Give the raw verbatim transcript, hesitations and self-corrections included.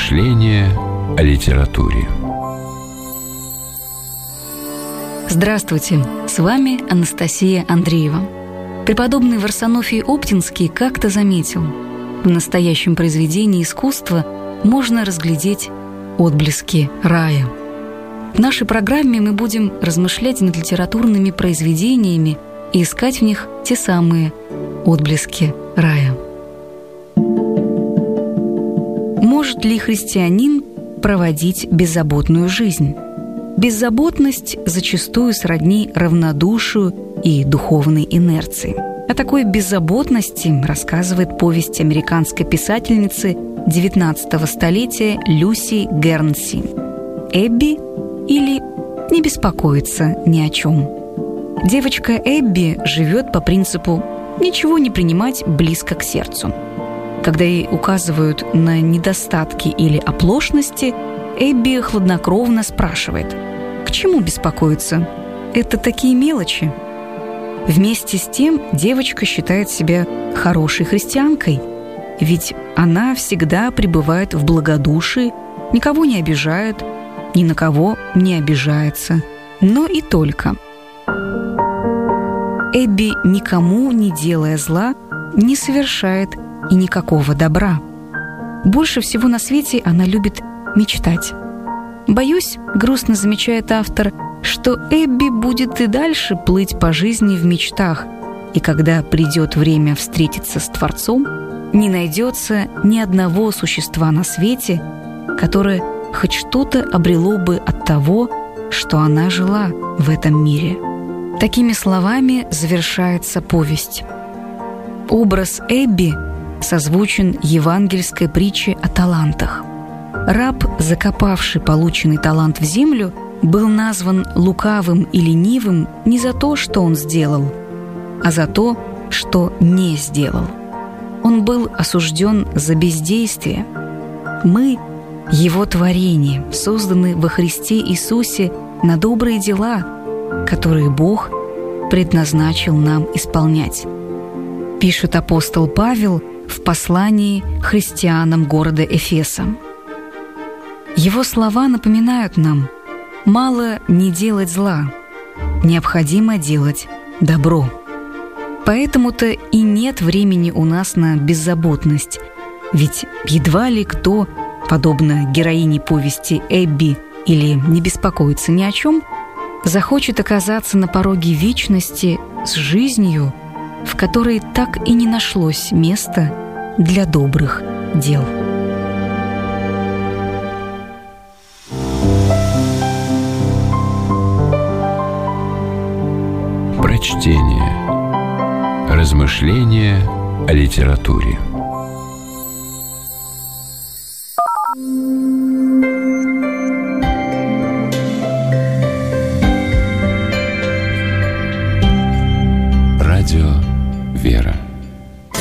Размышления о литературе. Здравствуйте, с вами Анастасия Андреева. Преподобный Варсонофий Оптинский как-то заметил: в настоящем произведении искусства можно разглядеть отблески рая. В нашей программе мы будем размышлять над литературными произведениями и искать в них те самые отблески рая. Может ли христианин проводить беззаботную жизнь? Беззаботность зачастую сродни равнодушию и духовной инерции. О такой беззаботности рассказывает повесть американской писательницы девятнадцатого столетия Люси Гернси «Эбби» или «Не беспокоиться ни о чем». Девочка Эбби живет по принципу «ничего не принимать близко к сердцу». Когда ей указывают на недостатки или оплошности, Эбби хладнокровно спрашивает: «К чему беспокоиться? Это такие мелочи». Вместе с тем девочка считает себя хорошей христианкой, ведь она всегда пребывает в благодушии, никого не обижает, ни на кого не обижается, но и только. Эбби, никому не делая зла, не совершает и никакого добра. Больше всего на свете она любит мечтать. Боюсь, грустно замечает автор, что Эбби будет и дальше плыть по жизни в мечтах, и когда придет время встретиться с Творцом, не найдется ни одного существа на свете, которое хоть что-то обрело бы от того, что она жила в этом мире. Такими словами завершается повесть. Образ Эбби созвучен евангельской притче о талантах. Раб, закопавший полученный талант в землю, был назван лукавым и ленивым не за то, что он сделал, а за то, что не сделал. Он был осужден за бездействие. Мы, Его творение, созданы во Христе Иисусе на добрые дела, которые Бог предназначил нам исполнять, пишет апостол Павел в послании христианам города Эфеса. Его слова напоминают нам: мало не делать зла, необходимо делать добро. Поэтому-то и нет времени у нас на беззаботность, ведь едва ли кто, подобно героине повести Эбби или «Не беспокоиться ни о чем», захочет оказаться на пороге вечности с жизнью, в которой так и не нашлось места для добрых дел. Прочтение. Размышления о литературе.